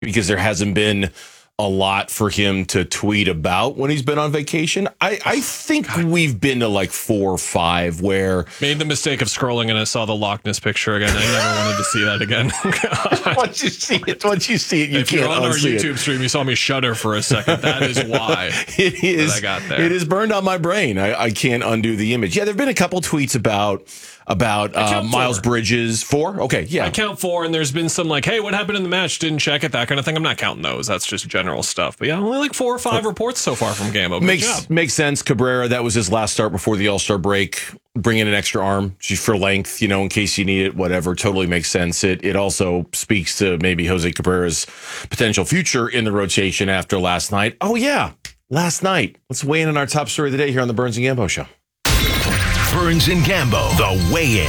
because there hasn't been a lot for him to tweet about when he's been on vacation. I think we've been to like 4 or 5 where... Made the mistake of scrolling and I saw the Loch Ness picture again. I never wanted to see that again. Once you see it, you if can't you're on our unsee YouTube stream, you saw me shudder for a second. That is why I got there. It is burned on my brain. I can't undo the image. Yeah, there have been a couple tweets about Miles Bridges. 4? Okay, yeah. I count 4, and there's been some like, hey, what happened in the match? Didn't check it, that kind of thing. I'm not counting those. That's just general stuff. But yeah, only like 4 or 5 reports so far from Gambo. Makes sense. Cabrera, that was his last start before the All-Star break. Bring in an extra arm for length, in case you need it, whatever. Totally makes sense. It also speaks to maybe Jose Cabrera's potential future in the rotation after last night. Oh, yeah. Last night. Let's weigh in on our top story of the day here on the Burns and Gambo Show. Burns and Gambo, the weigh-in.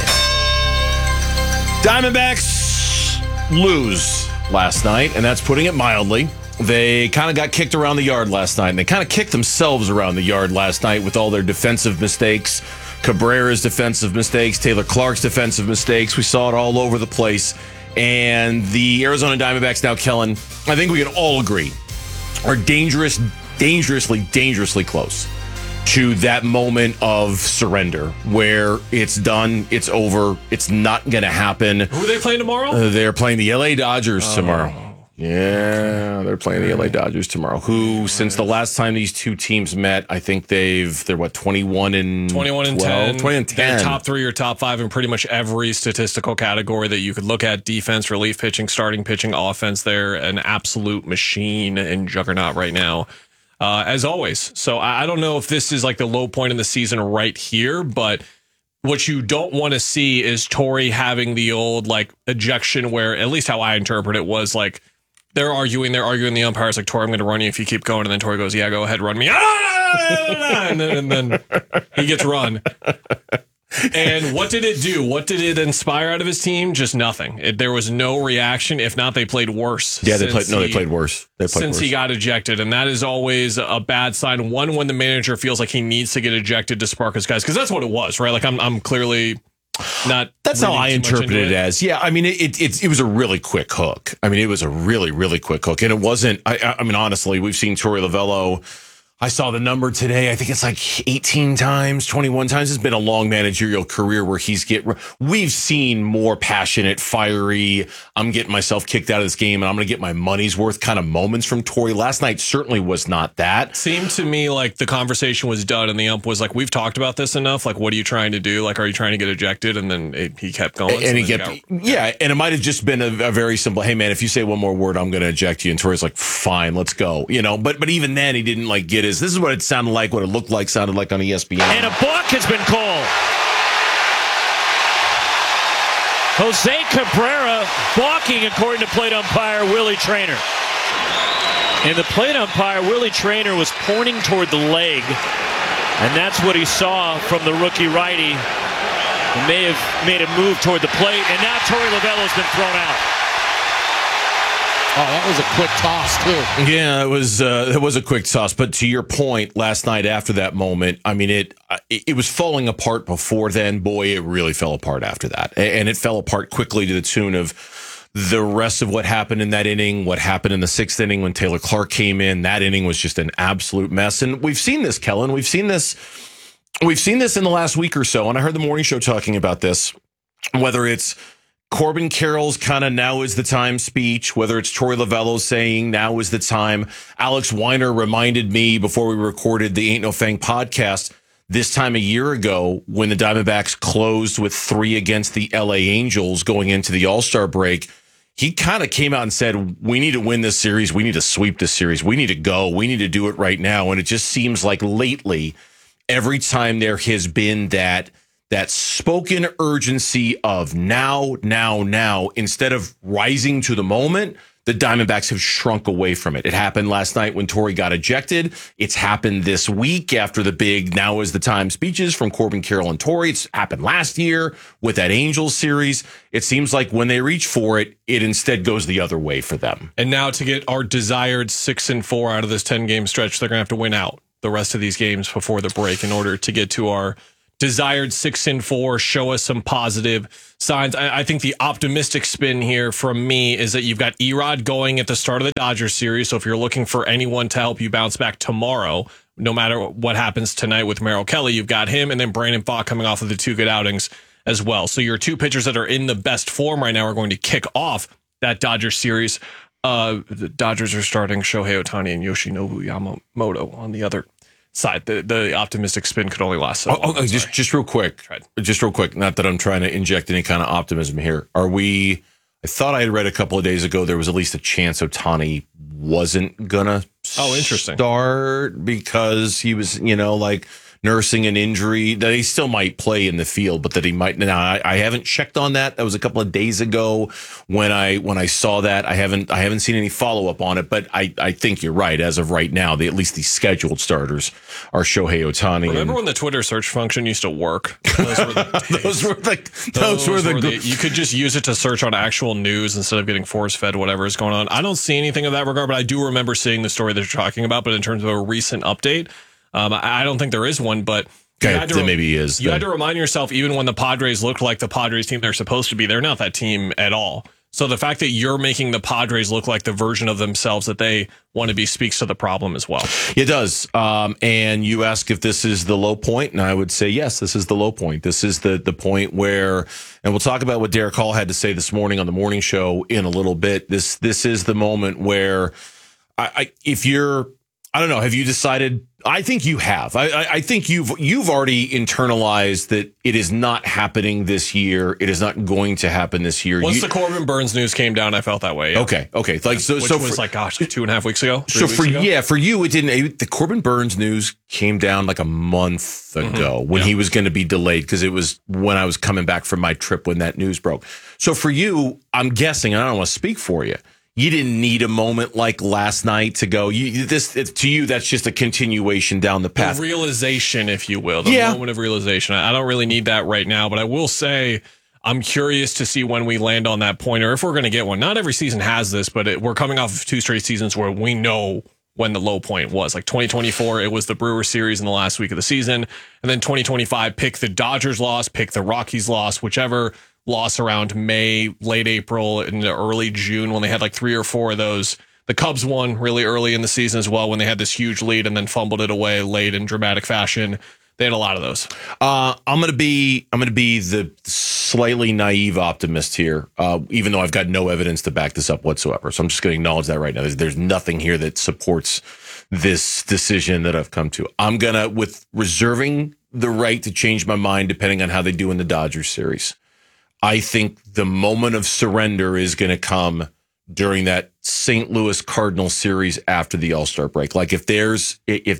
Diamondbacks lose last night, and that's putting it mildly. They kind of got kicked around the yard last night, and they kind of kicked themselves around the yard last night with all their defensive mistakes. Cabrera's defensive mistakes, Taylor Clark's defensive mistakes. We saw it all over the place. And the Arizona Diamondbacks now, Kellen, I think we can all agree, are dangerously close to that moment of surrender where it's done, it's over, it's not going to happen. Who are they playing tomorrow? They're playing the LA Dodgers tomorrow. Yeah, they're playing the LA Dodgers tomorrow, who, since the last time these two teams met, I think they're 21 and 10. 20 and 10. They're top 3 or top 5 in pretty much every statistical category that you could look at: defense, relief pitching, starting pitching, offense. They're an absolute machine and juggernaut right now. As always. So I don't know if this is like the low point in the season right here, but what you don't want to see is Torey having the old like ejection where, at least how I interpret it, was like they're arguing the umpires like, Torey, I'm going to run you if you keep going. And then Torey goes, yeah, go ahead, run me. And then he gets run. And what did it do? What did it inspire out of his team? Just nothing. There was no reaction. If not, they played worse. Yeah, they played worse. Since he got ejected. And that is always a bad sign. One, when the manager feels like he needs to get ejected to spark his guys, because that's what it was, right? Like I'm clearly not. That's how I interpret it as. Yeah, I mean, it was a really quick hook. I mean, it was a really quick hook, and it wasn't. I mean, honestly, we've seen Torey Lovullo. I saw the number today. I think it's like 18 times, 21 times. It's been a long managerial career where we've seen more passionate, fiery, I'm getting myself kicked out of this game and I'm going to get my money's worth kind of moments from Torey. Last night certainly was not that. Seemed to me like the conversation was done and the ump was like, we've talked about this enough. Like, what are you trying to do? Like, are you trying to get ejected? And then he kept going. And and it might have just been a very simple, hey man, if you say one more word, I'm going to eject you. And Torey's like, fine, let's go. But even then he didn't like get this is what it sounded like, what it looked like, sounded like on ESPN. And a balk has been called. Jose Cabrera balking, according to plate umpire Willie Traynor. And the plate umpire, Willie Traynor, was pointing toward the leg. And that's what he saw from the rookie righty. He may have made a move toward the plate. And now Torey Lovullo's been thrown out. Oh, that was a quick toss, too. Yeah, it was a quick toss. But to your point, last night after that moment, I mean, it was falling apart before then. Boy, it really fell apart after that. And it fell apart quickly to the tune of the rest of what happened in that inning, what happened in the 6th inning when Taylor Clark came in. That inning was just an absolute mess. And we've seen this, Kellen. We've seen this in the last week or so. And I heard the morning show talking about this, whether it's Corbin Carroll's kind of now is the time speech, whether it's Torey Lovullo saying now is the time. Alex Weiner reminded me before we recorded the Ain't No Fang podcast this time a year ago when the Diamondbacks closed with 3 against the LA Angels going into the All-Star break. He kind of came out and said, we need to win this series. We need to sweep this series. We need to go. We need to do it right now. And it just seems like lately, every time there has been that spoken urgency of now, instead of rising to the moment, the Diamondbacks have shrunk away from it. It happened last night when Torey got ejected. It's happened this week after the big now is the time speeches from Corbin Carroll and Torey. It's happened last year with that Angels series. It seems like when they reach for it, it instead goes the other way for them. And now to get our desired 6-4 out of this 10-game stretch, they're going to have to win out the rest of these games before the break in order to get to our desired 6-4, show us some positive signs. I think the optimistic spin here from me is that you've got Erod going at the start of the Dodgers series. So if you're looking for anyone to help you bounce back tomorrow, no matter what happens tonight with Merrill Kelly, you've got him, and then Brandon Pfaadt coming off of the 2 good outings as well. So your 2 pitchers that are in the best form right now are going to kick off that Dodgers series. The Dodgers are starting Shohei Ohtani and Yoshinobu Yamamoto on the other side. The optimistic spin could only last so long. Just real quick. Not that I'm trying to inject any kind of optimism here. I thought I had read a couple of days ago there was at least a chance Ohtani wasn't gonna start because he was, nursing an injury, that he still might play in the field, but that he might. Now, I haven't checked on that. That was a couple of days ago when I saw that. I haven't seen any follow up on it, but I think you're right. As of right now, at least the scheduled starters are Shohei Ohtani. Remember when the Twitter search function used to work? Those were the days. You could just use it to search on actual news instead of getting force fed whatever is going on. I don't see anything of that regard, but I do remember seeing the story that you're talking about. But in terms of a recent update, I don't think there is one, but maybe he is. You had to remind yourself, even when the Padres looked like the Padres team they're supposed to be, they're not that team at all. So the fact that you're making the Padres look like the version of themselves that they want to be speaks to the problem as well. It does. And you ask if this is the low point, and I would say, yes, this is the low point. This is the point where, and we'll talk about what Derek Hall had to say this morning on the morning show in a little bit. This is the moment where if you're, I don't know, have you decided? I think you have. I think you've already internalized that it is not happening this year. It is not going to happen this year. Once the Corbin Burns news came down, I felt that way. Yeah. Okay. Like which was 2.5 weeks ago. For you, it didn't. The Corbin Burns news came down like a month ago when he was going to be delayed because it was when I was coming back from my trip when that news broke. So for you, I'm guessing, and I don't want to speak for you, you didn't need a moment like last night to go. To you, that's just a continuation down the path. The realization, if you will, the moment of realization. I don't really need that right now, but I will say I'm curious to see when we land on that point, or if we're going to get one. Not every season has this, but we're coming off of 2 straight seasons where we know when the low point was. Like 2024, it was the Brewers series in the last week of the season, and then 2025, pick the Dodgers loss, pick the Rockies loss, whichever loss around May, late April, and early June when they had like 3 or 4 of those. The Cubs won really early in the season as well when they had this huge lead and then fumbled it away late in dramatic fashion. They had a lot of those. I'm going to be the slightly naive optimist here, even though I've got no evidence to back this up whatsoever. So I'm just going to acknowledge that right now. There's nothing here that supports this decision that I've come to. I'm going to, with reserving the right to change my mind depending on how they do in the Dodgers series, I think the moment of surrender is going to come during that St. Louis Cardinals series after the All-Star break. Like if there's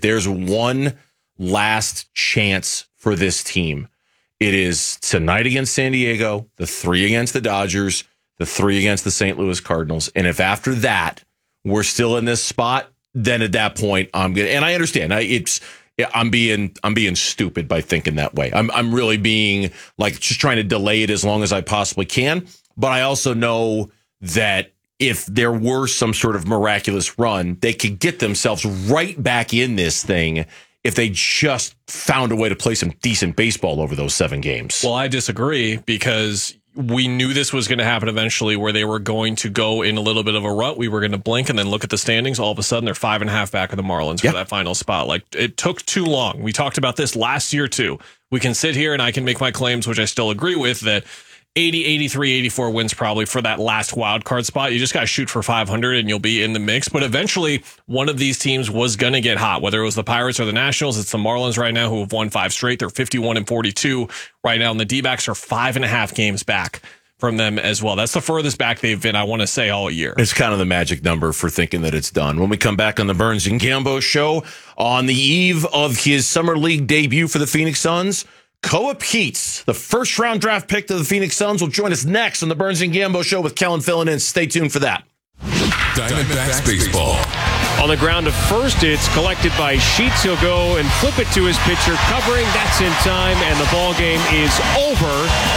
one last chance for this team, it is tonight against San Diego, the 3 against the Dodgers, the 3 against the St. Louis Cardinals. And if after that we're still in this spot, then at that point I'm good. And I understand I'm being stupid by thinking that way. I'm really being like just trying to delay it as long as I possibly can. But I also know that if there were some sort of miraculous run, they could get themselves right back in this thing if they just found a way to play some decent baseball over those 7 games. Well, I disagree because we knew this was going to happen eventually where they were going to go in a little bit of a rut. We were going to blink and then look at the standings. All of a sudden, they're 5.5 back of the Marlins for that final spot. Like, it took too long. We talked about this last year, too. We can sit here and I can make my claims, which I still agree with, that 80, 83, 84 wins probably for that last wild card spot. You just got to shoot for 500 and you'll be in the mix. But eventually, one of these teams was going to get hot, whether it was the Pirates or the Nationals. It's the Marlins right now who have won 5 straight. They're 51-42 right now. And the D-backs are 5.5 games back from them as well. That's the furthest back they've been, I want to say, all year. It's kind of the magic number for thinking that it's done. When we come back on the Burns and Gambo show on the eve of his summer league debut for the Phoenix Suns, Koa Peets, the first-round draft pick to the Phoenix Suns, will join us next on the Burns and Gambo show with Kellen filling in. Stay tuned for that. Diamondbacks baseball. On the ground to first, it's collected by Sheets. He'll go and flip it to his pitcher, covering. That's in time, and the ball game is over.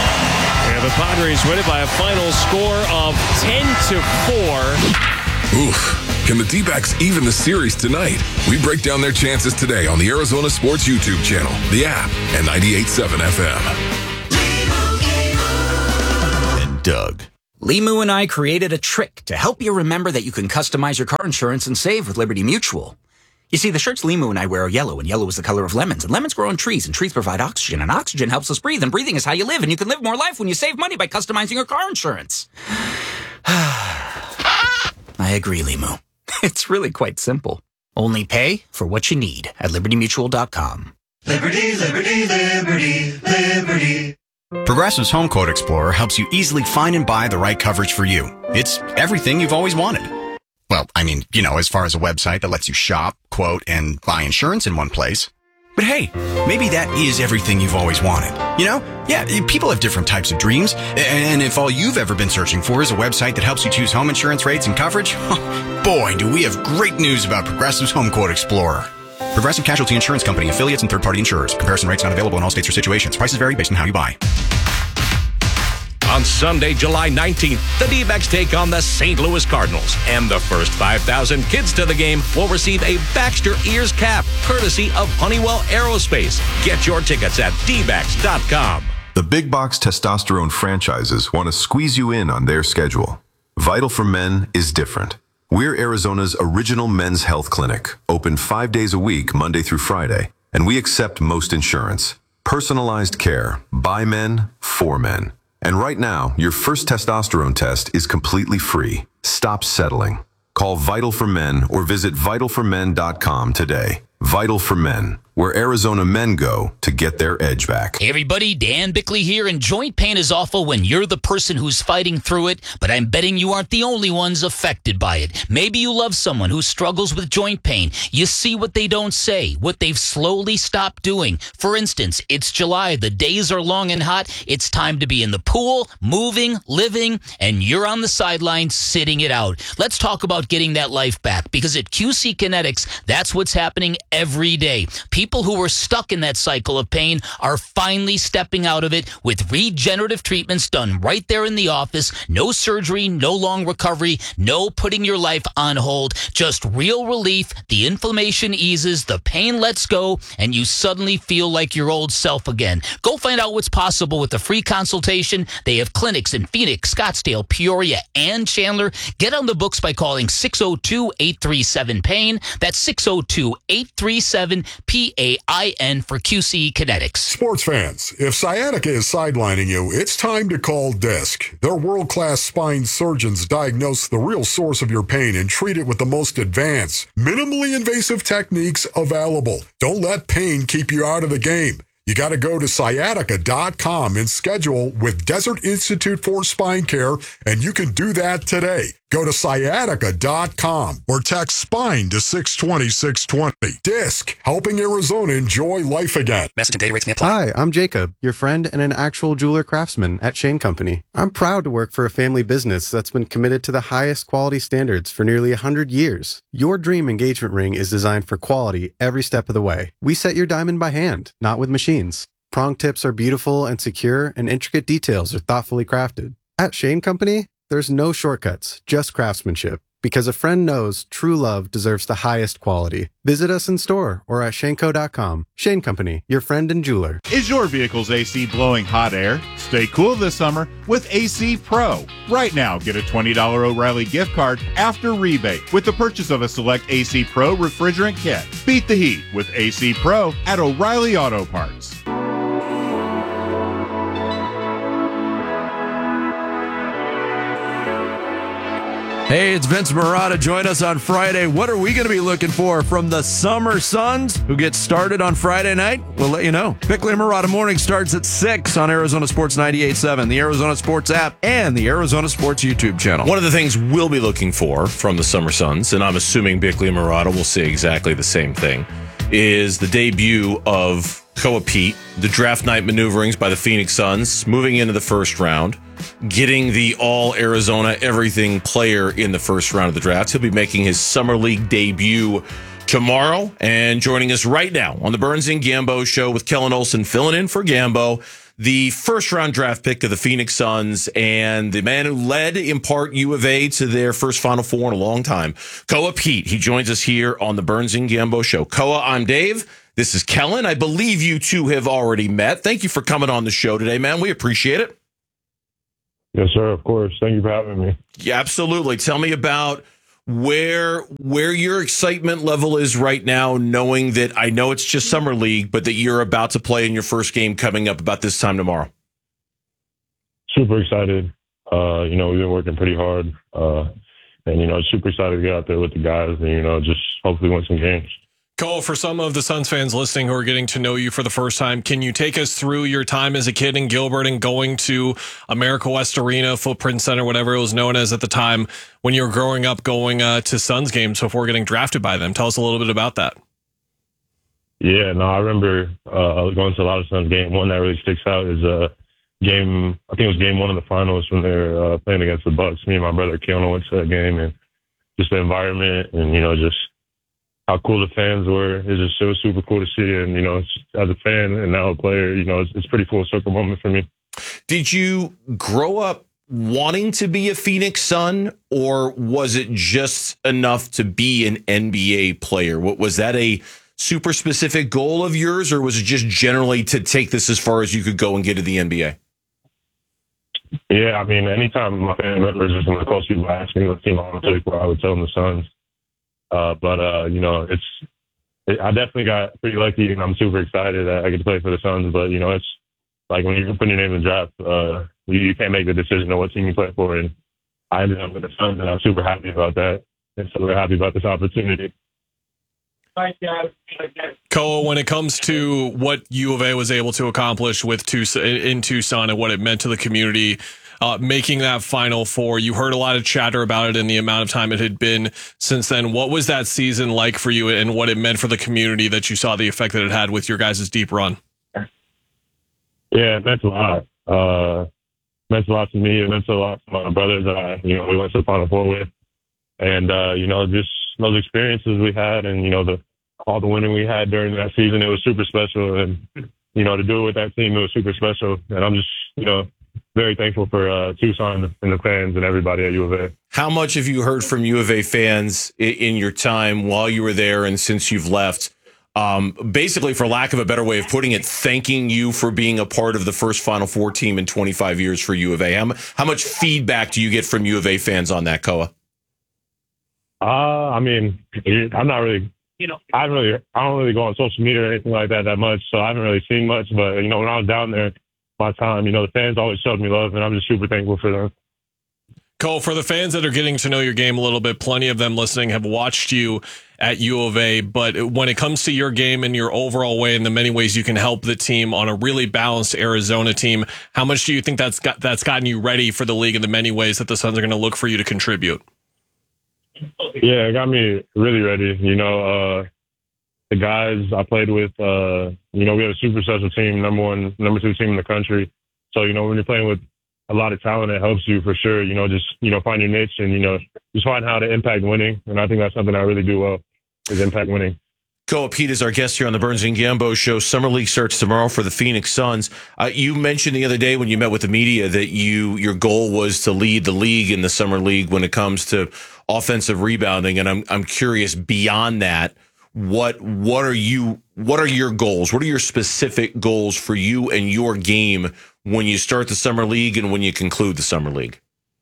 And the Padres win it by a final score of 10-4. Oof. Can the D-backs even the series tonight? We break down their chances today on the Arizona Sports YouTube channel, the app, and 98.7 FM. And Doug. Limu and I created a trick to help you remember that you can customize your car insurance and save with Liberty Mutual. You see, the shirts Limu and I wear are yellow, and yellow is the color of lemons, and lemons grow on trees, and trees provide oxygen, and oxygen helps us breathe, and breathing is how you live, and you can live more life when you save money by customizing your car insurance. I agree, Limu. It's really quite simple. Only pay for what you need at libertymutual.com. Liberty, liberty, liberty, liberty. Progressive's Home Quote Explorer helps you easily find and buy the right coverage for you. It's everything you've always wanted. Well, I mean, as far as a website that lets you shop, quote, and buy insurance in one place. But hey, maybe that is everything you've always wanted. Yeah, people have different types of dreams. And if all you've ever been searching for is a website that helps you choose home insurance rates and coverage, boy, do we have great news about Progressive's Home Quote Explorer. Progressive Casualty Insurance Company, affiliates, and third-party insurers. Comparison rates not available in all states or situations. Prices vary based on how you buy. On Sunday, July 19th, the D-backs take on the St. Louis Cardinals. And the first 5,000 kids to the game will receive a Baxter Ears cap, courtesy of Honeywell Aerospace. Get your tickets at dbacks.com. The big box testosterone franchises want to squeeze you in on their schedule. Vital for Men is different. We're Arizona's original men's health clinic, open 5 days a week, Monday through Friday, and we accept most insurance. Personalized care, by men, for men. And right now, your first testosterone test is completely free. Stop settling. Call Vital for Men or visit vitalformen.com today. Vital for Men, where Arizona men go to get their edge back. Hey everybody, Dan Bickley here, and joint pain is awful when you're the person who's fighting through it, but I'm betting you aren't the only ones affected by it. Maybe you love someone who struggles with joint pain. You see what they don't say, what they've slowly stopped doing. For instance, it's July, the days are long and hot, it's time to be in the pool, moving, living, and you're on the sidelines sitting it out. Let's talk about getting that life back, because at QC Kinetics, that's what's happening every day. People who were stuck in that cycle of pain are finally stepping out of it with regenerative treatments done right there in the office. No surgery, no long recovery, no putting your life on hold. Just real relief. The inflammation eases, the pain lets go, and you suddenly feel like your old self again. Go find out what's possible with a free consultation. They have clinics in Phoenix, Scottsdale, Peoria, and Chandler. Get on the books by calling 602-837-PAIN. That's 602-837-PAIN for QC Kinetics. Sports fans, if sciatica is sidelining you, it's time to call DISC. Their world-class spine surgeons diagnose the real source of your pain and treat it with the most advanced, minimally invasive techniques available. Don't let pain keep you out of the game. You got to go to sciatica.com and schedule with Desert Institute for Spine Care, and you can do that today. Go to sciatica.com or text SPINE to 620-620. DISC, helping Arizona enjoy life again. Message and data rates may apply. Hi, I'm Jacob, your friend and an actual jeweler craftsman at Shane Company. I'm proud to work for a family business that's been committed to the highest quality standards for nearly 100 years. Your dream engagement ring is designed for quality every step of the way. We set your diamond by hand, not with machines. Prong tips are beautiful and secure, and intricate details are thoughtfully crafted. At Shane Company, there's no shortcuts, just craftsmanship. Because a friend knows true love deserves the highest quality. Visit us in store or at shaneco.com. Shane Company, your friend and jeweler. Is your vehicle's AC blowing hot air? Stay cool this summer with AC Pro. Right now, get a $20 O'Reilly gift card after rebate with the purchase of a select AC Pro refrigerant kit. Beat the heat with AC Pro at O'Reilly Auto Parts. Hey, it's Vince Marotta. Join us on Friday. What are we going to be looking for from the Summer Suns, who get started on Friday night? We'll let you know. Bickley and Marotta Morning starts at 6 on Arizona Sports 98.7, the Arizona Sports app, and the Arizona Sports YouTube channel. One of the things we'll be looking for from the Summer Suns, and I'm assuming Bickley and Marotta will say exactly the same thing, is the debut of Koa Pete, the draft night maneuverings by the Phoenix Suns, moving into the first round, getting the all-Arizona everything player in the first round of the draft. He'll be making his Summer League debut tomorrow, and joining us right now on the Burns and Gambo show with Kellen Olson filling in for Gambo. the first-round draft pick of the Phoenix Suns and the man who led, in part, U of A to their first Final Four in a long time, Koa Pete. He joins us here on the Burns and Gambo Show. Koa, I'm Dave. This is Kellen. I believe you two have already met. Thank you for coming on the show today, man. We appreciate it. Yes, sir. Of course. Thank you for having me. Yeah, absolutely. Tell me about where your excitement level is right now, knowing that I know it's just summer league, but that you're about to play in your first game coming up about this time tomorrow. Super excited. We've been working pretty hard, and super excited to get out there with the guys and just hopefully win some games. Cole, for some of the Suns fans listening who are getting to know you for the first time, can you take us through your time as a kid in Gilbert and going to America West Arena, Footprint Center, whatever it was known as at the time, when you were growing up, going to Suns games before getting drafted by them? Tell us a little bit about that. Yeah, no, I remember going to a lot of Suns games. One that really sticks out is game, I think it was game one of the finals when they were playing against the Bucks. Me and my brother Keanu went to that game, and just the environment and, just how cool the fans were. It was super cool to see. And, as a fan and now a player, it's pretty full circle moment for me. Did you grow up wanting to be a Phoenix Sun, or was it just enough to be an NBA player? Was that a super specific goal of yours, or was it just generally to take this as far as you could go and get to the NBA? Yeah, I mean, anytime my family members or some of the close people ask me what team I want to play for, I would tell them the Suns. I definitely got pretty lucky, and I'm super excited that I get to play for the Suns. But, it's like when you're putting your name in the draft, you can't make the decision on what team you play for. And I ended up with the Suns, and I'm super happy about that. And so we're happy about this opportunity. Koa, when it comes to what U of A was able to accomplish in Tucson and what it meant to the community, making that Final Four, you heard a lot of chatter about it and the amount of time it had been since then. What was that season like for you, and what it meant for the community that you saw the effect that it had with your guys' deep run? Yeah, it meant a lot. It meant a lot to me. It meant a lot to my brothers that we went to the Final Four with. And, just those experiences we had and, all the winning we had during that season, it was super special. And, to do it with that team, it was super special. And I'm just, very thankful for Tucson and the fans and everybody at U of A. How much have you heard from U of A fans in your time while you were there and since you've left? Basically, for lack of a better way of putting it, thanking you for being a part of the first Final Four team in 25 years for U of A. How much feedback do you get from U of A fans on that, Koa? I mean, I'm not really, I don't really go on social media or anything like that much, so I haven't really seen much. But, when I was down there, my time, the fans always showed me love, and I'm just super thankful for them. Cole, for the fans that are getting to know your game a little bit, plenty of them listening have watched you at U of A, but when it comes to your game and your overall way and the many ways you can help the team on a really balanced Arizona team, how much do you think that's gotten you ready for the league in the many ways that the Suns are going to look for you to contribute? Yeah, it got me really ready. The guys I played with, we have a super special team, number 1, number 2 team in the country. So, when you're playing with a lot of talent, it helps you for sure, find your niche and, just find how to impact winning. And I think that's something I really do well, is impact winning. Koa Pete is our guest here on the Burns and Gambo Show. Summer League starts tomorrow for the Phoenix Suns. You mentioned the other day when you met with the media that your goal was to lead the league in the Summer League when it comes to offensive rebounding. And I'm curious, beyond that, what are your goals? What are your specific goals for you and your game when you start the Summer League and when you conclude the Summer League?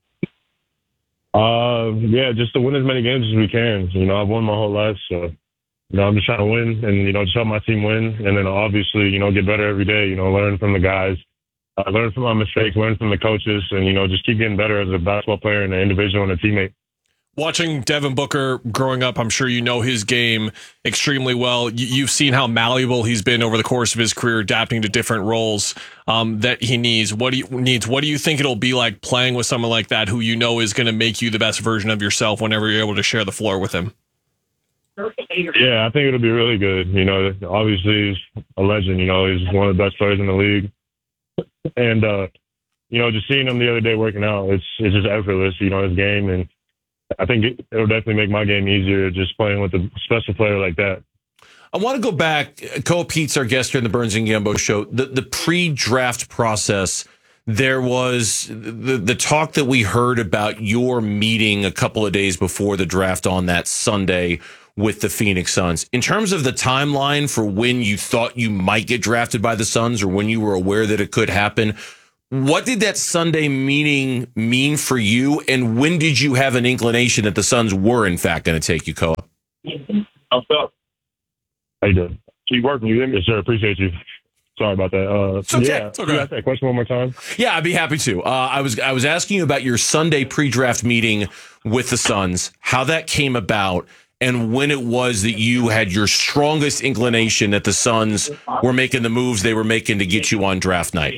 Just to win as many games as we can. I've won my whole life, so I'm just trying to win and just help my team win, and then obviously get better every day. Learn from the guys, learn from my mistakes, learn from the coaches, and just keep getting better as a basketball player and an individual and a teammate. Watching Devin Booker growing up, I'm sure you know his game extremely well. You've seen how malleable he's been over the course of his career, adapting to different roles that he needs. What do you think it'll be like playing with someone like that, who is going to make you the best version of yourself whenever you're able to share the floor with him? Yeah, I think it'll be really good. Obviously he's a legend. He's one of the best players in the league, and just seeing him the other day working out, it's just effortless. His game, and I think it'll definitely make my game easier just playing with a special player like that. I want to go back. Koa Pete's our guest here in the Burns and Gambo show. The pre-draft process, there was the talk that we heard about your meeting a couple of days before the draft on that Sunday with the Phoenix Suns. In terms of the timeline for when you thought you might get drafted by the Suns or when you were aware that it could happen, what did that Sunday meeting mean for you? And when did you have an inclination that the Suns were, in fact, going to take you, Koa? How you doing? Keep working. You hear me? Yes, sir. Appreciate you. Sorry about that. It's okay. Yeah, It's okay. Can you ask that question one more time? Yeah, I'd be happy to. I was asking you about your Sunday pre-draft meeting with the Suns, how that came about, and when it was that you had your strongest inclination that the Suns were making the moves they were making to get you on draft night.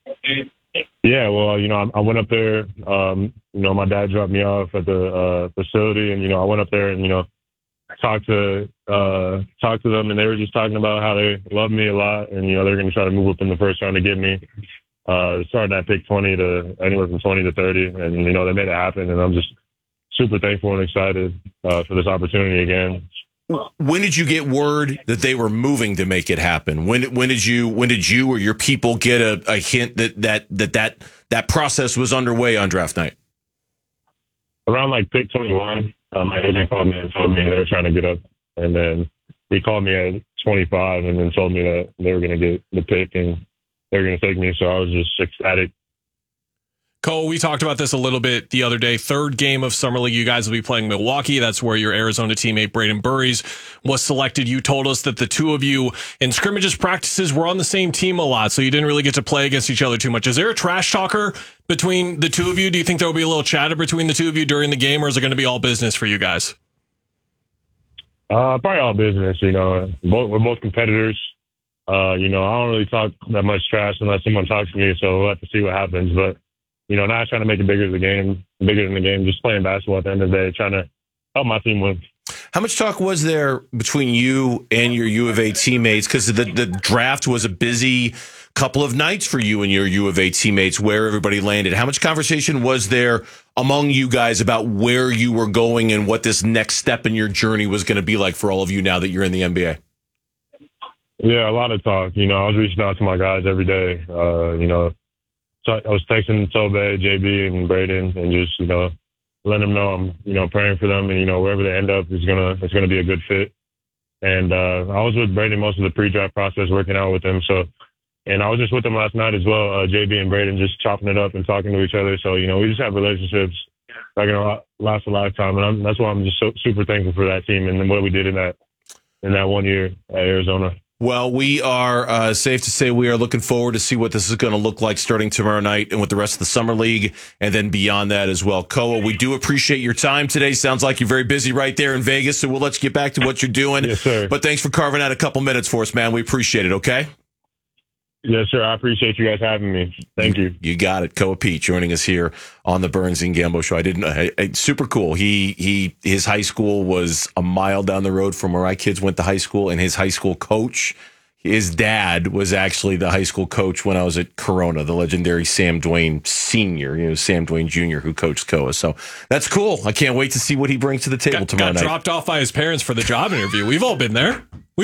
Yeah, well, I went up there. My dad dropped me off at the facility, and I went up there and talked to them, and they were just talking about how they love me a lot, and they're going to try to move up in the first round to get me. Starting at pick 20 to anywhere from 20 to 30, and they made it happen, and I'm just super thankful and excited for this opportunity again. When did you get word that they were moving to make it happen? When did you or your people get a hint that process was underway on draft night? Around like pick 21, my agent called me and told me they were trying to get up, and then he called me at 25 and then told me that they were going to get the pick and they were going to take me. So I was just ecstatic. Cole, we talked about this a little bit the other day. Third game of Summer League, you guys will be playing Milwaukee. That's where your Arizona teammate Braden Burries was selected. You told us that the two of you in scrimmages practices were on the same team a lot, so you didn't really get to play against each other too much. Is there a trash talker between the two of you? Do you think there will be a little chatter between the two of you during the game, or is it going to be all business for you guys? Probably all business. We're both competitors. I don't really talk that much trash unless someone talks to me, so we'll have to see what happens. But not trying to make it bigger than the game, just playing basketball at the end of the day, trying to help my team win. How much talk was there between you and your U of A teammates? Because the draft was a busy couple of nights for you and your U of A teammates, where everybody landed. How much conversation was there among you guys about where you were going and what this next step in your journey was going to be like for all of you now that you're in the NBA? Yeah, a lot of talk. I was reaching out to my guys every day. So I was texting Tobe, JB, and Braden, and just letting them know I'm praying for them, and wherever they end up it's gonna be a good fit. And I was with Braden most of the pre-draft process, working out with him. So, and I was just with them last night as well. JB and Braden just chopping it up and talking to each other. So we just have relationships that are gonna last a lifetime, and that's why I'm just so super thankful for that team and what we did in that 1 year at Arizona. Well, we are safe to say we are looking forward to see what this is going to look like starting tomorrow night and with the rest of the Summer League and then beyond that as well. Koa, we do appreciate your time today. Sounds like you're very busy right there in Vegas, so we'll let you get back to what you're doing. Yes, sir. But thanks for carving out a couple minutes for us, man. We appreciate it, okay? Yes, sir. I appreciate you guys having me. Thank you. You got it. Koa Pete joining us here on the Burns and Gambo show. I didn't know. Super cool. His high school was a mile down the road from where my kids went to high school, and his high school coach, his dad, was actually the high school coach when I was at Corona, the legendary Sam Dwayne Sr., Sam Dwayne Jr., who coached Koa. So that's cool. I can't wait to see what he brings to the table tomorrow night. Got dropped off by his parents for the job interview. We've all been there.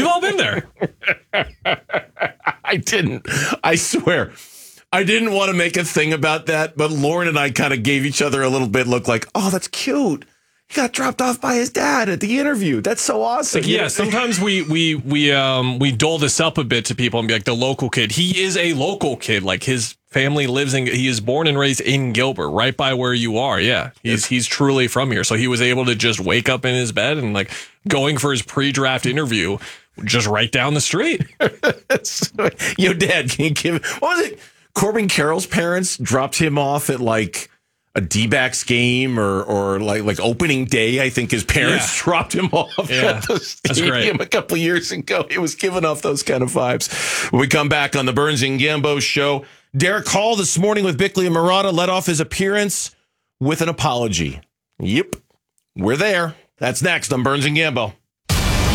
I didn't. I swear. I didn't want to make a thing about that, but Lauren and I kind of gave each other a little bit look like, oh, that's cute. He got dropped off by his dad at the interview. That's so awesome. Yeah, sometimes we dole this up a bit to people and be like, the local kid. He is a local kid. Like, his family he is born and raised in Gilbert, right by where you are. Yeah, he's truly from here. So he was able to just wake up in his bed and going for his pre-draft interview just right down the street. Yo, Dad, can you give? What was it? Corbin Carroll's parents dropped him off at a D-backs game or like opening day. I think his parents dropped him off at the stadium a couple of years ago. He was giving off those kind of vibes. When we come back on the Burns and Gambo show, Derek Hall this morning with Bickley and Murata led off his appearance with an apology. Yep, we're there. That's next on Burns and Gambo.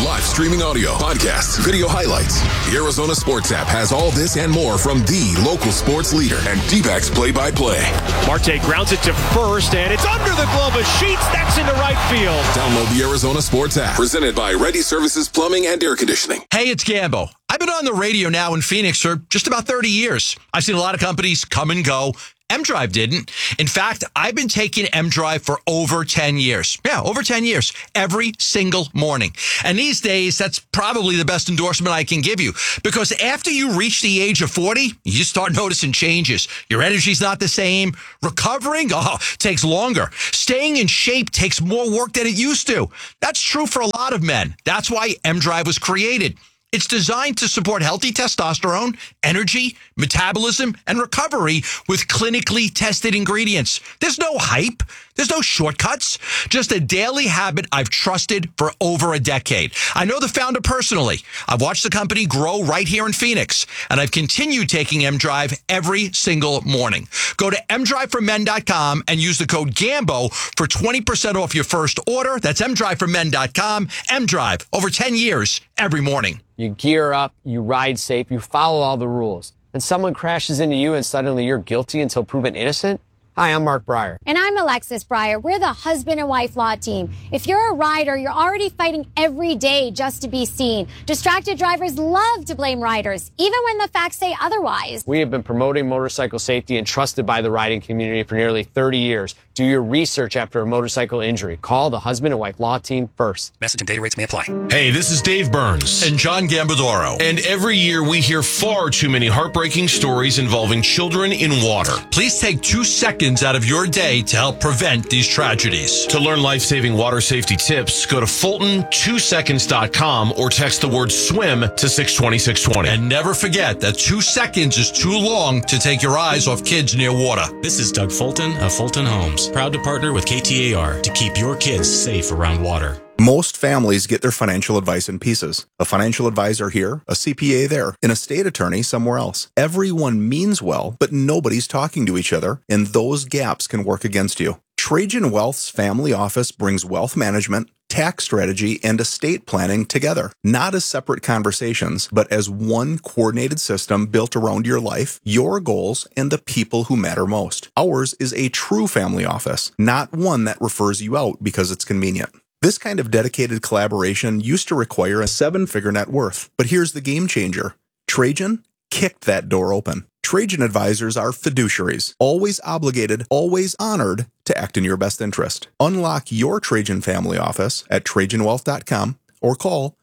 Live streaming audio, podcasts, video highlights. The Arizona Sports app has all this and more from the local sports leader and D-backs play-by-play. Marte grounds it to first, and it's under the glove of Sheets. That's into right field. Download the Arizona Sports app, presented by Ready Services Plumbing and Air Conditioning. Hey, it's Gambo. I've been on the radio now in Phoenix for just about 30 years. I've seen a lot of companies come and go. M-Drive didn't. In fact, I've been taking M-Drive for over 10 years. Yeah, over 10 years. Every single morning. And these days, that's probably the best endorsement I can give you. Because after you reach the age of 40, you start noticing changes. Your energy's not the same. Recovering, takes longer. Staying in shape takes more work than it used to. That's true for a lot of men. That's why M-Drive was created. It's designed to support healthy testosterone, energy, metabolism, and recovery with clinically tested ingredients. There's no hype. There's no shortcuts. Just a daily habit I've trusted for over a decade. I know the founder personally. I've watched the company grow right here in Phoenix, and I've continued taking M-Drive every single morning. Go to mdriveformen.com and use the code GAMBO for 20% off your first order. That's mdriveformen.com. M-Drive, over 10 years, every morning. You gear up, you ride safe, you follow all the rules. And someone crashes into you and suddenly you're guilty until proven innocent? Hi, I'm Mark Breyer. And I'm Alexis Breyer. We're the husband and wife law team. If you're a rider, you're already fighting every day just to be seen. Distracted drivers love to blame riders, even when the facts say otherwise. We have been promoting motorcycle safety and trusted by the riding community for nearly 30 years. Do your research after a motorcycle injury. Call the husband and wife law team first. Message and data rates may apply. Hey, this is Dave Burns. And John Gambadoro. And every year we hear far too many heartbreaking stories involving children in water. Please take 2 seconds out of your day to help prevent these tragedies. To learn life-saving water safety tips, go to Fulton2seconds.com or text the word swim to 620-620. And never forget that 2 seconds is too long to take your eyes off kids near water. This is Doug Fulton of Fulton Homes, proud to partner with KTAR to keep your kids safe around water. Most families get their financial advice in pieces. A financial advisor here, a CPA there, an estate attorney somewhere else. Everyone means well, but nobody's talking to each other, and those gaps can work against you. Trajan Wealth's family office brings wealth management, tax strategy, and estate planning together, not as separate conversations, but as one coordinated system built around your life, your goals, and the people who matter most. Ours is a true family office, not one that refers you out because it's convenient. This kind of dedicated collaboration used to require a 7-figure net worth, but here's the game changer. Trajan kicked that door open. Trajan advisors are fiduciaries, always obligated, always honored to act in your best interest. Unlock your Trajan family office at TrajanWealth.com or call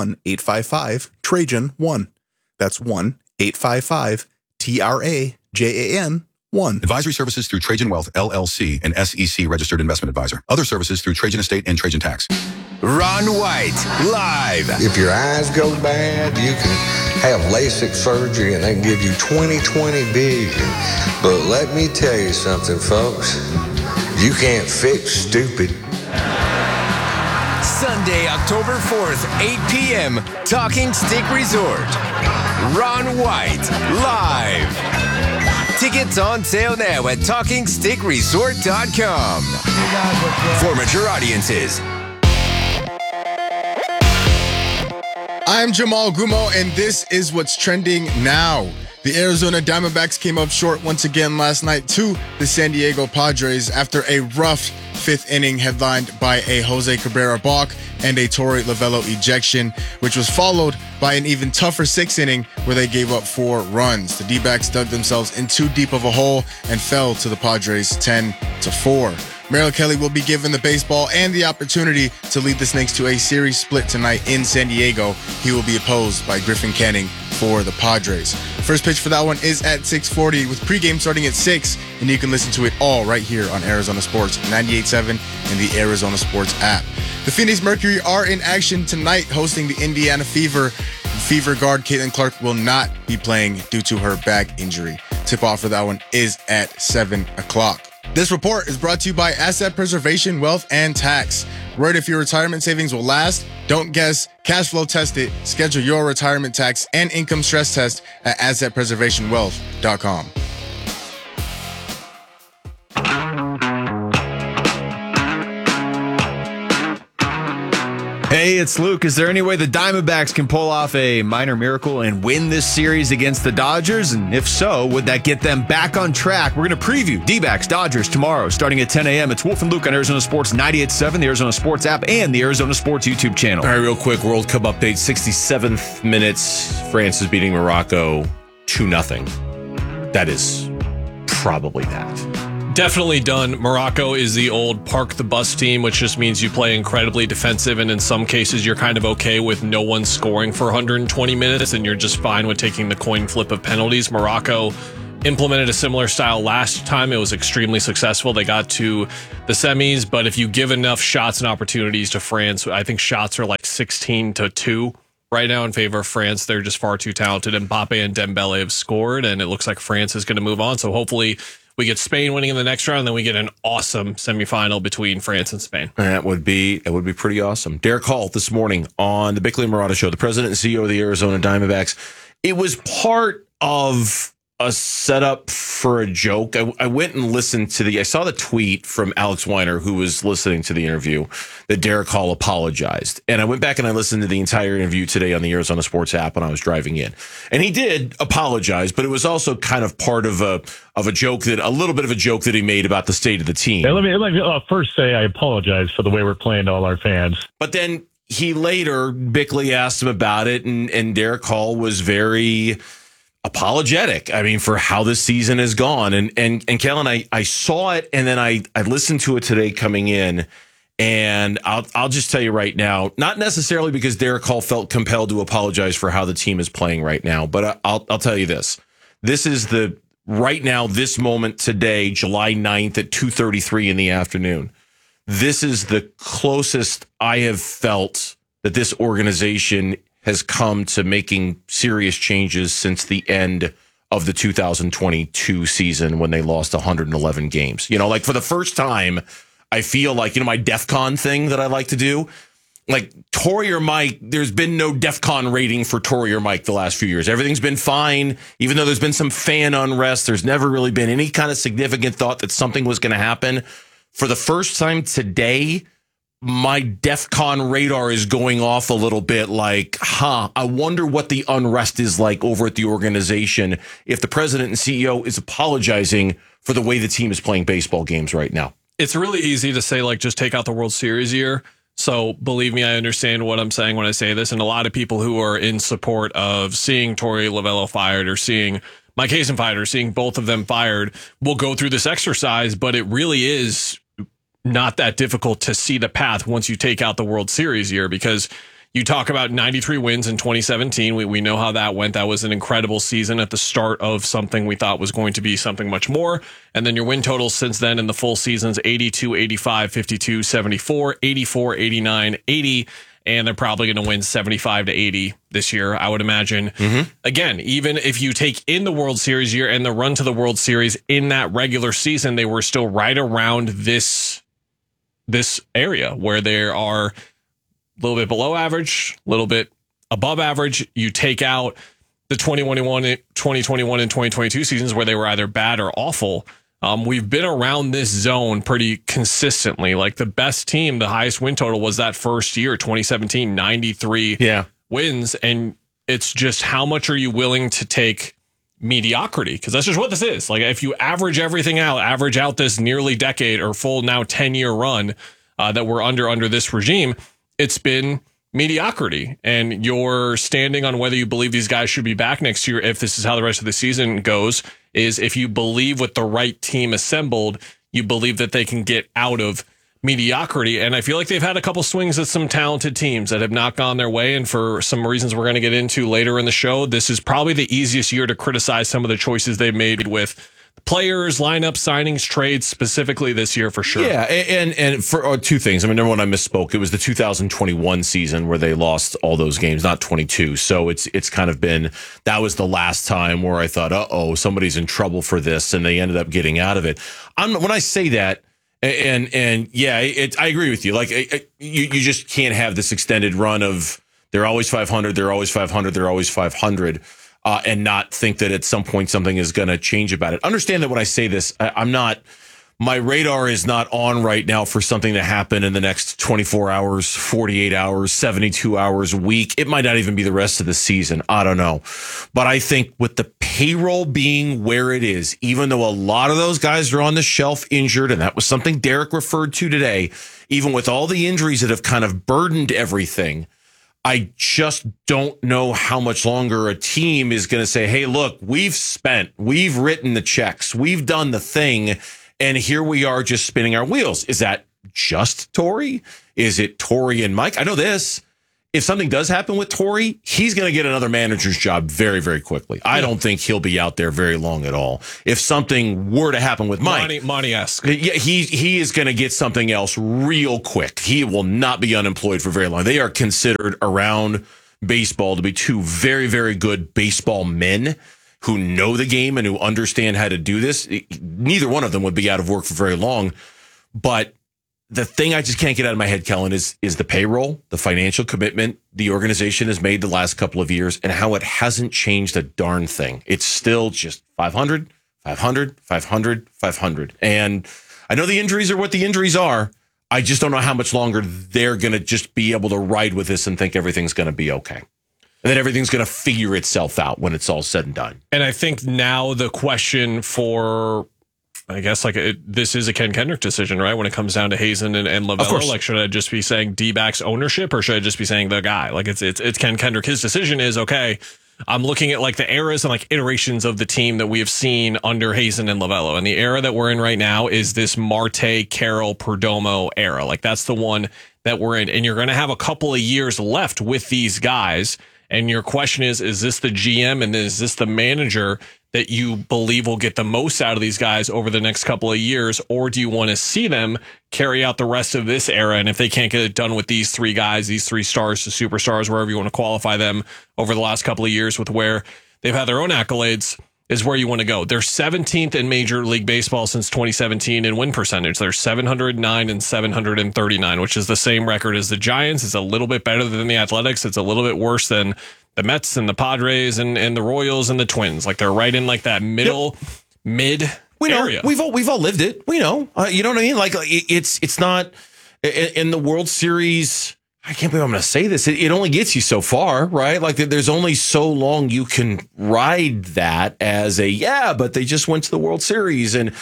1-855-TRAJAN-1. That's 1-855-TRAJAN-1. Advisory services through Trajan Wealth, LLC, an SEC registered investment advisor. Other services through Trajan Estate and Trajan Tax. Ron White, live. If your eyes go bad, you can have LASIK surgery and they can give you 20/20 vision. But let me tell you something, folks. You can't fix stupid. Sunday, October 4th, 8 p.m., Talking Stick Resort. Ron White, live. Tickets on sale now at TalkingStickResort.com. For mature audiences. I'm Jamal Gumo, and this is what's trending now. The Arizona Diamondbacks came up short once again last night to the San Diego Padres after a rough 5th inning headlined by a Jose Cabrera balk and a Torey Lovullo ejection, which was followed by an even tougher 6th inning where they gave up 4 runs. The D-backs dug themselves in too deep of a hole and fell to the Padres 10-4. Merrill Kelly will be given the baseball and the opportunity to lead the Snakes to a series split tonight in San Diego. He will be opposed by Griffin Canning for the Padres. First pitch for that one is at 6:40 with pregame starting at 6, and you can listen to it all right here on Arizona Sports 98.7 and the Arizona Sports app. The Phoenix Mercury are in action tonight hosting the Indiana Fever. Fever guard Caitlin Clark will not be playing due to her back injury. Tip-off for that one is at 7 o'clock. This report is brought to you by Asset Preservation, Wealth, and Tax. Worried if your retirement savings will last? Don't guess. Cash flow test it. Schedule your retirement tax and income stress test at AssetPreservationWealth.com. Hey, it's Luke. Is there any way the Diamondbacks can pull off a minor miracle and win this series against the Dodgers? And if so, would that get them back on track? We're going to preview D-backs Dodgers tomorrow starting at 10 a.m. It's Wolf and Luke on Arizona Sports 98.7, the Arizona Sports app, and the Arizona Sports YouTube channel. All right, real quick, World Cup update. 67th minutes. France is beating Morocco 2-0. That is probably that. Definitely done. Morocco is the old park the bus team, which just means you play incredibly defensive, and in some cases you're kind of okay with no one scoring for 120 minutes, and you're just fine with taking the coin flip of penalties. Morocco implemented a similar style last time. It was extremely successful. They got to the semis, but if you give enough shots and opportunities to France, I think shots are like 16-2 right now in favor of France. They're just far too talented. Mbappe and Dembele have scored, and it looks like France is going to move on. So hopefully we get Spain winning in the next round, and then we get an awesome semifinal between France and Spain. That would be pretty awesome. Derek Hall this morning on the Bickley and Marotta Show, the president and CEO of the Arizona Diamondbacks. It was part of a setup for a joke. I went and listened to I saw the tweet from Alex Weiner, who was listening to the interview, that Derek Hall apologized. And I went back and I listened to the entire interview today on the Arizona Sports app when I was driving in. And he did apologize, but it was also kind of part of a joke, a little bit of a joke that he made about the state of the team. Hey, let me first say I apologize for the way we're playing to all our fans. But then Bickley asked him about it, and Derek Hall was very apologetic, for how this season has gone. And Kellen, I saw it, and then I listened to it today coming in, and I'll just tell you right now, not necessarily because Derek Hall felt compelled to apologize for how the team is playing right now, but I'll tell you this. This is right now, this moment today, July 9th at 2:33 in the afternoon. This is the closest I have felt that this organization has come to making serious changes since the end of the 2022 season when they lost 111 games. For the first time, I feel like, my DEF CON thing that I like to do, like Torrey or Mike, there's been no DEF CON rating for Torrey or Mike the last few years. Everything's been fine. Even though there's been some fan unrest, there's never really been any kind of significant thought that something was going to happen. For the first time today, my DEF CON radar is going off a little bit, like, I wonder what the unrest is like over at the organization if the president and CEO is apologizing for the way the team is playing baseball games right now. It's really easy to say, just take out the World Series year. So believe me, I understand what I'm saying when I say this. And a lot of people who are in support of seeing Torey Lovullo fired or seeing Mike Hazen fired or seeing both of them fired will go through this exercise, but it really is not that difficult to see the path once you take out the World Series year, because you talk about 93 wins in 2017. We know how that went. That was an incredible season at the start of something we thought was going to be something much more. And then your win totals since then in the full seasons, 82, 85, 52, 74, 84, 89, 80. And they're probably going to win 75 to 80 this year, I would imagine. Mm-hmm. Again, even if you take in the World Series year and the run to the World Series in that regular season, they were still right around this area where they are a little bit below average, a little bit above average. You take out the 2021 and 2022 seasons where they were either bad or awful. We've been around this zone pretty consistently. Like the best team, the highest win total was that first year, 2017, 93 wins. And it's just how much are you willing to take mediocrity? Because that's just what this is. Like if you average everything out, average out this nearly decade or full now 10-year run that we're under this regime, it's been mediocrity. And you're standing on whether you believe these guys should be back next year, if this is how the rest of the season goes, is if you believe with the right team assembled, you believe that they can get out of mediocrity. And I feel like they've had a couple swings at some talented teams that have not gone their way. And for some reasons we're going to get into later in the show, this is probably the easiest year to criticize some of the choices they've made with players, lineup, signings, trades, specifically this year for sure. Yeah, and for two things. Number one, I misspoke. It was the 2021 season where they lost all those games, not 22. So it's kind of been, that was the last time where I thought, somebody's in trouble for this, and they ended up getting out of it. When I say that, and yeah, I agree with you. Like you just can't have this extended run of they're always 500, they're always 500, they're always 500. And not think that at some point something is going to change about it. Understand that when I say this, I'm not my radar is not on right now for something to happen in the next 24 hours, 48 hours, 72 hours, a week. It might not even be the rest of the season. I don't know. But I think with the payroll being where it is, even though a lot of those guys are on the shelf injured, and that was something Derek referred to today, even with all the injuries that have kind of burdened everything, I just don't know how much longer a team is going to say, hey, look, we've written the checks, we've done the thing, and here we are just spinning our wheels. Is that just Torrey? Is it Torrey and Mike? I know this. If something does happen with Torrey, he's going to get another manager's job very, very quickly. I don't think he'll be out there very long at all. If something were to happen with Mike, Monty-esque. Yeah, he is going to get something else real quick. He will not be unemployed for very long. They are considered around baseball to be two very, very good baseball men who know the game and who understand how to do this. Neither one of them would be out of work for very long. But the thing I just can't get out of my head, Kellen, is the payroll, the financial commitment the organization has made the last couple of years, and how it hasn't changed a darn thing. It's still just 500, 500, 500, 500. And I know the injuries are what the injuries are. I just don't know how much longer they're going to just be able to ride with this and think everything's going to be okay. And then everything's going to figure itself out when it's all said and done. And I think now the question for, I guess, this is a Ken Kendrick decision, right? When it comes down to Hazen and Lovello, like, should I just be saying D-backs ownership, or should I just be saying the guy? Like, it's Ken Kendrick. His decision is, okay, I'm looking at like the eras and like iterations of the team that we have seen under Hazen and Lovello. And the era that we're in right now is this Marte, Carroll, Perdomo era. Like, that's the one that we're in. And you're going to have a couple of years left with these guys. And your question is this the GM and is this the manager that you believe will get the most out of these guys over the next couple of years? Or do you want to see them carry out the rest of this era? And if they can't get it done with these three guys, these three stars to superstars, wherever you want to qualify them over the last couple of years with where they've had their own accolades, is where you want to go. They're 17th in Major League Baseball since 2017 in win percentage. They're 709 and 739, which is the same record as the Giants. It's a little bit better than the Athletics. It's a little bit worse than the Mets and the Padres and the Royals and the Twins. Like, they're right in like that mid area. We've all lived it. We know. You know what I mean? Like, it's not in the World Series. I can't believe I'm going to say this. It only gets you so far, right? Like, there's only so long you can ride that as but they just went to the World Series, and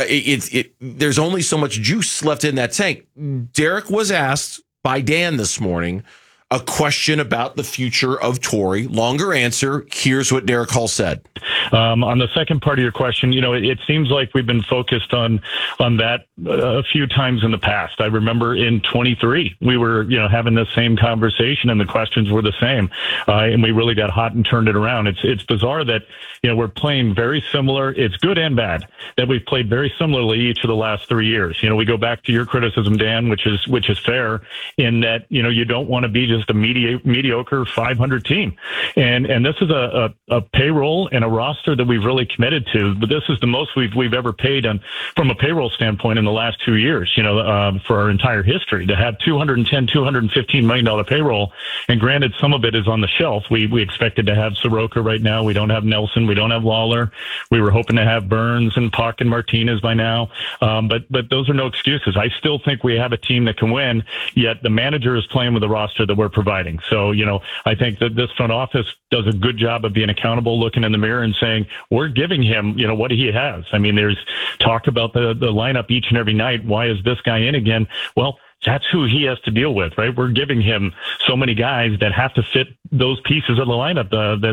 there's only so much juice left in that tank. Derek was asked by Dan this morning a question about the future of Torrey. Longer answer. Here's what Derek Hall said. On the second part of your question, it seems like we've been focused on that a few times in the past. I remember in 23, we were, having the same conversation and the questions were the same. And we really got hot and turned it around. It's bizarre that, we're playing very similar. It's good and bad that we've played very similarly each of the last 3 years. We go back to your criticism, Dan, which is fair in that, you don't want to be just a mediocre 500 team. And this is a payroll and a roster that we've really committed to, but this is the most we've ever paid from a payroll standpoint in the last 2 years, for our entire history. To have $215 million payroll, and granted, some of it is on the shelf. We expected to have Soroka right now. We don't have Nelson. We don't have Lawler. We were hoping to have Burns and Puck and Martinez by now. But those are no excuses. I still think we have a team that can win, yet the manager is playing with the roster that we're providing. So, I think that this front office does a good job of being accountable, looking in the mirror and saying, we're giving him, what he has. I mean, there's talk about the lineup each and every night. Why is this guy in again? Well, that's who he has to deal with, right? We're giving him so many guys that have to fit those pieces of the lineup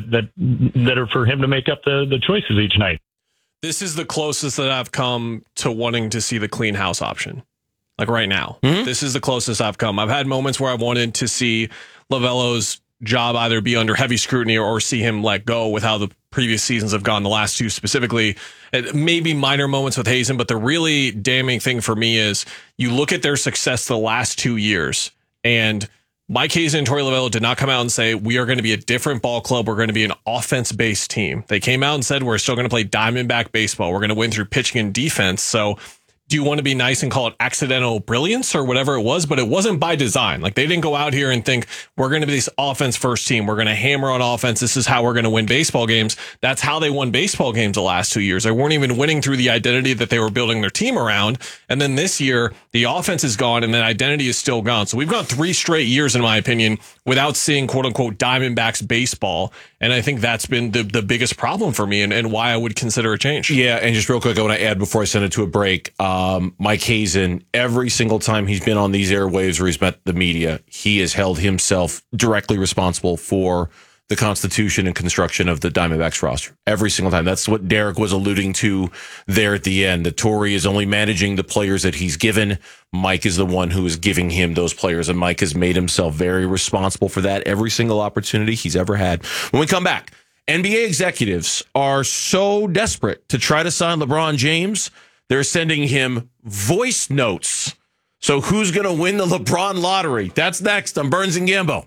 that are for him to make up the choices each night. This is the closest that I've come to wanting to see the clean house option. Like right now, This is the closest I've come. I've had moments where I wanted to see Lovello's job either be under heavy scrutiny or see him let go with how the previous seasons have gone, the last two specifically. Maybe minor moments with Hazen, but the really damning thing for me is you look at their success the last 2 years, and Mike Hazen and Torey Lovullo did not come out and say, we are going to be a different ball club. We're going to be an offense-based team. They came out and said, we're still going to play Diamondback baseball. We're going to win through pitching and defense. So do you want to be nice and call it accidental brilliance or whatever it was? But it wasn't by design. Like, they didn't go out here and think, we're going to be this offense first team. We're going to hammer on offense. This is how we're going to win baseball games. That's how they won baseball games the last 2 years. They weren't even winning through the identity that they were building their team around. And then this year, the offense is gone and that identity is still gone. So we've gone 3 straight years, in my opinion, without seeing quote unquote Diamondbacks baseball. And I think that's been the biggest problem for me and why I would consider a change. Yeah. And just real quick, I want to add before I send it to a break, Mike Hazen, every single time he's been on these airwaves or he's met the media, he has held himself directly responsible for the constitution and construction of the Diamondbacks roster. Every single time. That's what Derek was alluding to there at the end. That Torey is only managing the players that he's given. Mike is the one who is giving him those players, and Mike has made himself very responsible for that every single opportunity he's ever had. When we come back, NBA executives are so desperate to try to sign LeBron James, they're sending him voice notes. So who's going to win the LeBron lottery? That's next on Burns and Gambo.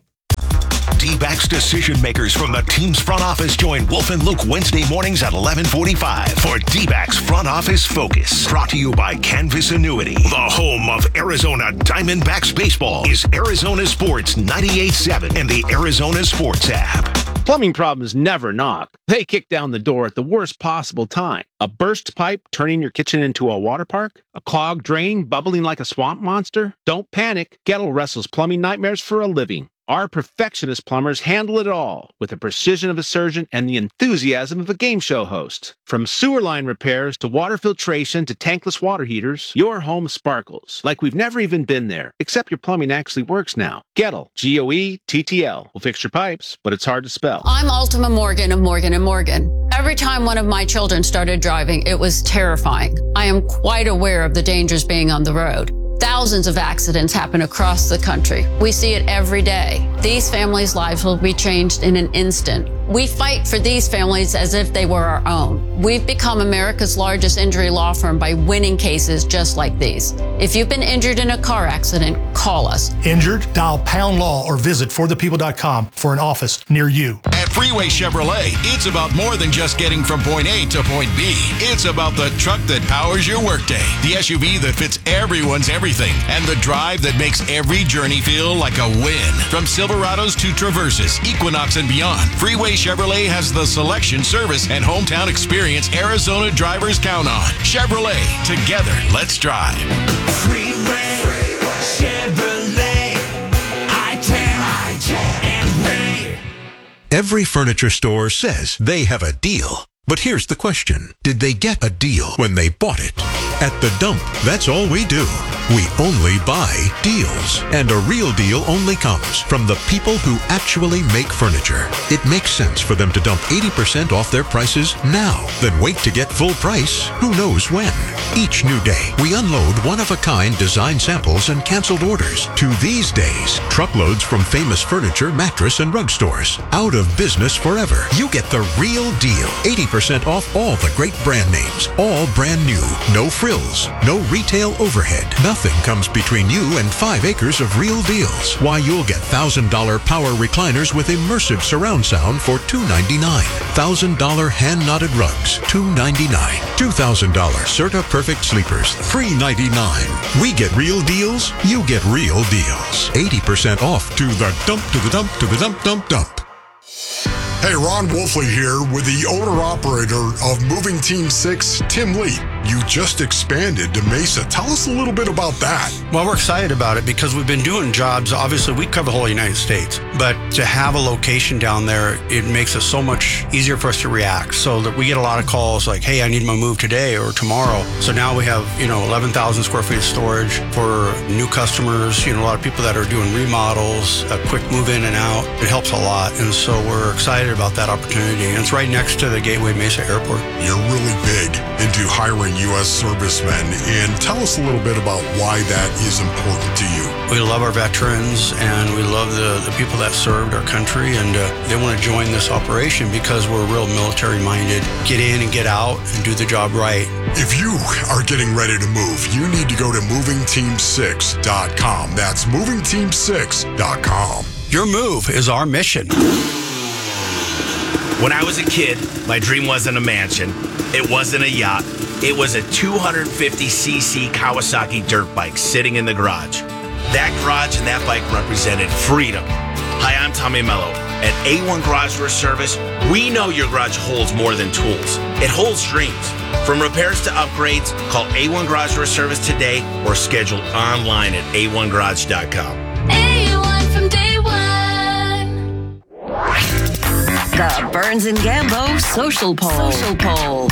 D-backs decision makers from the team's front office join Wolf and Luke Wednesday mornings at 11:45 for D-backs Front Office Focus. Brought to you by Canvas Annuity. The home of Arizona Diamondbacks baseball is Arizona Sports 98.7 and the Arizona Sports app. Plumbing problems never knock. They kick down the door at the worst possible time. A burst pipe turning your kitchen into a water park? A clogged drain bubbling like a swamp monster? Don't panic. Gettle wrestles plumbing nightmares for a living. Our perfectionist plumbers handle it all with the precision of a surgeon and the enthusiasm of a game show host. From sewer line repairs to water filtration to tankless water heaters, your home sparkles like we've never even been there, except your plumbing actually works now. Gettle, Goettl, will fix your pipes, but it's hard to spell. I'm Ultima Morgan of Morgan & Morgan. Every time one of my children started driving, it was terrifying. I am quite aware of the dangers being on the road. Thousands of accidents happen across the country. We see it every day. These families' lives will be changed in an instant. We fight for these families as if they were our own. We've become America's largest injury law firm by winning cases just like these. If you've been injured in a car accident, call us. Injured? Dial Pound Law or visit forthepeople.com for an office near you. At Freeway Chevrolet, it's about more than just getting from point A to point B. It's about the truck that powers your workday, the SUV that fits everyone's everything, and the drive that makes every journey feel like a win. From Silverados to Traverses, Equinox, and beyond, Freeway Chevrolet has the selection, service, and hometown experience Arizona drivers count on. Chevrolet, together, let's drive. Freeway Chevrolet, I-10 and Ray. Every furniture store says they have a deal. But here's the question. Did they get a deal when they bought it? At The Dump, that's all we do. We only buy deals. And a real deal only comes from the people who actually make furniture. It makes sense for them to dump 80% off their prices now, then wait to get full price who knows when. Each new day, we unload one-of-a-kind design samples and canceled orders. To these days, truckloads from famous furniture, mattress, and rug stores. Out of business forever. You get the real deal. 80% off all the great brand names. All brand new. No frills. No retail overhead. Nothing comes between you and 5 acres of real deals. Why, you'll get $1,000 power recliners with immersive surround sound for $299. $1,000 hand-knotted rugs, $299. $2,000 Serta Perfect sleepers, $399. We get real deals, you get real deals. 80% off. To the dump, to the dump, to the dump, dump, dump. Hey, Ron Wolfley here with the owner-operator of Moving Team 6, Tim Lee. You just expanded to Mesa. Tell us a little bit about that. Well, we're excited about it because we've been doing jobs. Obviously, we cover the whole United States. But to have a location down there, it makes it so much easier for us to react. So that we get a lot of calls like, hey, I need my move today or tomorrow. So now we have, 11,000 square feet of storage for new customers, a lot of people that are doing remodels, a quick move in and out. It helps a lot. And so we're excited about that opportunity. And it's right next to the Gateway Mesa Airport. You're really big into hiring U.S. servicemen, and tell us a little bit about why that is important to you. We love our veterans, and we love the people that served our country, and they want to join this operation because we're real military-minded. Get in and get out and do the job right. If you are getting ready to move, you need to go to movingteam6.com. That's movingteam6.com. Your move is our mission. When I was a kid, my dream wasn't a mansion. It wasn't a yacht. It was a 250cc Kawasaki dirt bike sitting in the garage. That garage and that bike represented freedom. Hi, I'm Tommy Mello. At A1 Garage Door Service, we know your garage holds more than tools. It holds dreams. From repairs to upgrades, call A1 Garage Door Service today or schedule online at a1garage.com. A1 from day one. The Burns and Gambo Social Poll.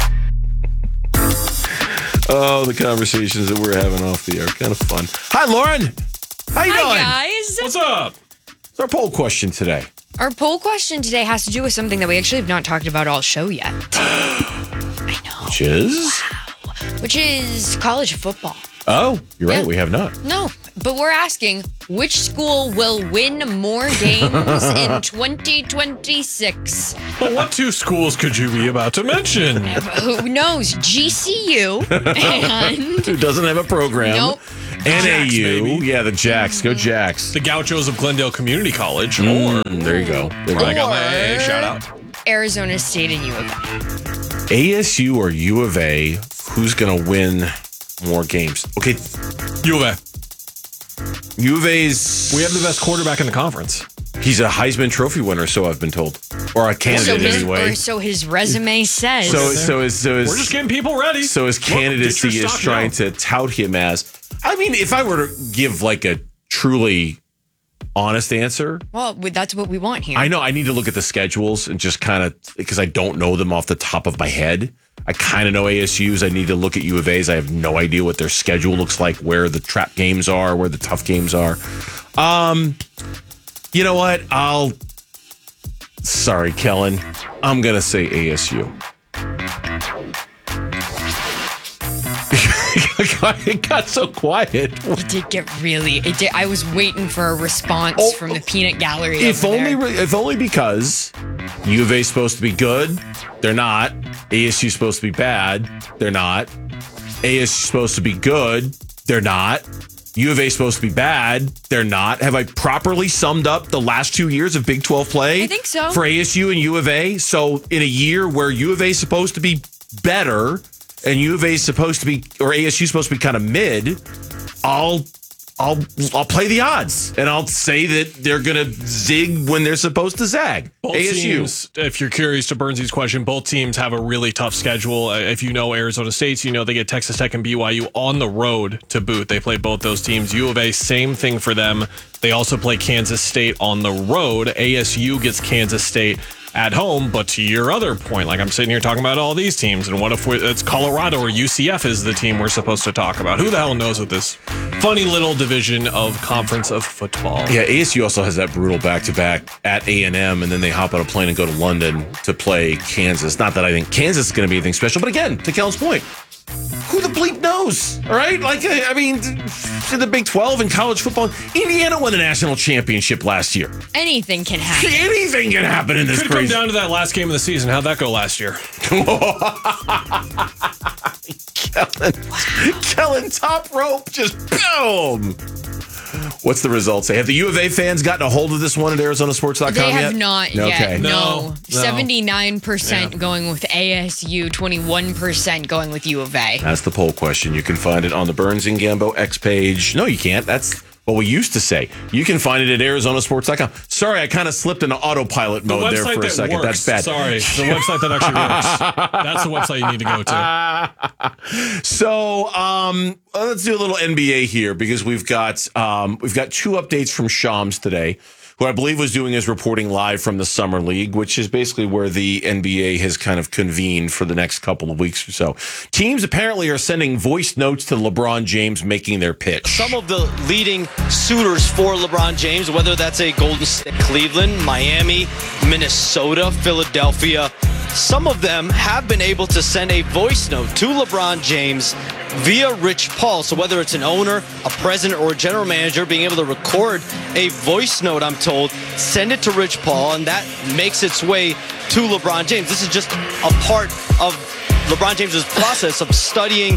Oh, the conversations that we're having off the air. Kind of fun. Hi, Lauren. How you doing? Hi, guys. What's up? It's our poll question today. Our poll question today has to do with something that we actually have not talked about all show yet. I know. Which is? Wow. Which is college football. Oh, you're right. We have not. No, but we're asking which school will win more games in 2026? But what two schools could you be about to mention? Who knows? GCU and... Who doesn't have a program. Nope. NAU. Yeah, the Jacks. Go Jacks. The Gauchos of Glendale Community College. There you go. I got my AA shout out. Arizona State and U of A. ASU or U of A, who's going to win more games? Okay. U of A. U of A's... We have the best quarterback in the conference. He's a Heisman Trophy winner, so I've been told. Or a candidate, anyway. So his resume says. So we're just getting people ready. So his candidacy is trying to tout him as... I mean, if I were to give like a truly honest answer... Well, that's what we want here. I know. I need to look at the schedules and just kind of... Because I don't know them off the top of my head. I kind of know ASU's. I need to look at U of A's. I have no idea what their schedule looks like, where the trap games are, where the tough games are. You know what? Sorry, Kellen. I'm going to say ASU. It got so quiet. It did get really... I was waiting for a response from the peanut gallery. If only because U of A's supposed to be good. They're not. ASU's supposed to be bad. They're not. ASU's supposed to be good. They're not. U of A's supposed to be bad. They're not. Have I properly summed up the last 2 years of Big 12 play? I think so. For ASU and U of A. So in a year where U of A is supposed to be better and U of A is supposed to be, or ASU is supposed to be kind of mid, I'll play the odds and I'll say that they're going to zig when they're supposed to zag. Both ASU. Teams, if you're curious to Burnsy's question, both teams have a really tough schedule. If you know Arizona State, you know they get Texas Tech and BYU on the road to boot. They play both those teams. U of A, same thing for them. They also play Kansas State on the road. ASU gets Kansas State at home. But to your other point, like I'm sitting here talking about all these teams, and what if it's Colorado or UCF is the team we're supposed to talk about? Who the hell knows what this funny little division of conference of football? Yeah, ASU also has that brutal back-to-back at A&M, and then they hop on a plane and go to London to play Kansas. Not that I think Kansas is going to be anything special, but again, to Kellen's point, who the bleep knows? All right? Like, I mean, in the Big 12 in college football, Indiana won the national championship last year. Anything can happen. Anything can happen in this Could come down to that last game of the season. How'd that go last year? Kellen, top rope, just boom. What's the result say? Have the U of A fans gotten a hold of this one at ArizonaSports.com They yet? have not yet. Okay. No. 79% going with ASU, 21% going with U of A. That's the poll question. You can find it on the Burns and Gambo X page. No, you can't. That's what we used to say. You can find it at ArizonaSports.com. Sorry, I kind of slipped into autopilot mode there for a second. Works. That's bad. Sorry, the website that actually works. That's the website you need to go to. So let's do a little NBA here because we've got 2 updates from Shams today, who I believe was doing his reporting live from the Summer League, which is basically where the NBA has kind of convened for the next couple of weeks or so. Teams apparently are sending voice notes to LeBron James making their pitch. Some of the leading suitors for LeBron James, whether that's a Golden State, Cleveland, Miami, Minnesota, Philadelphia, some of them have been able to send a voice note to LeBron James via Rich Paul. So whether it's an owner, a president, or a general manager being able to record a voice note, I'm told, send it to Rich Paul, and that makes its way to LeBron James. This is just a part of LeBron James's process of studying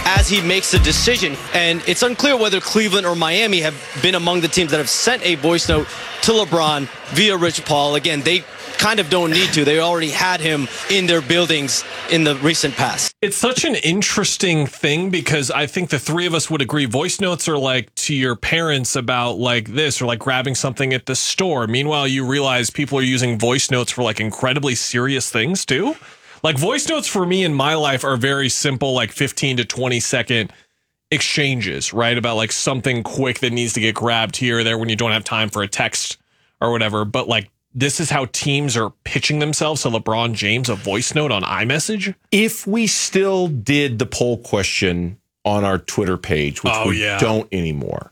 as he makes a decision. And it's unclear whether Cleveland or Miami have been among the teams that have sent a voice note to LeBron via Rich Paul. Again, they kind of don't need to. They already had him in their buildings in the recent past. It's such an interesting thing because I think the three of us would agree voice notes are like to your parents about like this or like grabbing something at the store. Meanwhile, you realize people are using voice notes for like incredibly serious things too. Like voice notes for me in my life are very simple, like 15 to 20 second exchanges, right? About like something quick that needs to get grabbed here or there when you don't have time for a text or whatever. But like, this is how teams are pitching themselves to LeBron James, a voice note on iMessage. If we still did the poll question on our Twitter page, which we don't anymore,